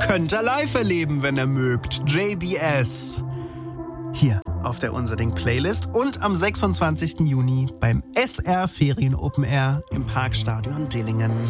könnt ihr live erleben, wenn ihr mögt. JBS. Hier auf der Unserding-Playlist und am 26. Juni beim SR Ferien Open Air im Parkstadion Dillingen.